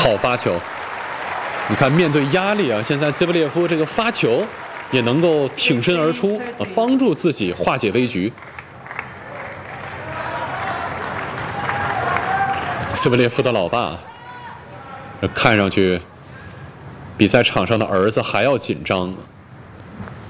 好发球。你看，面对压力啊，现在兹维列夫这个发球也能够挺身而出啊，帮助自己化解危局。兹维列夫的老爸，看上去比在场上的儿子还要紧张。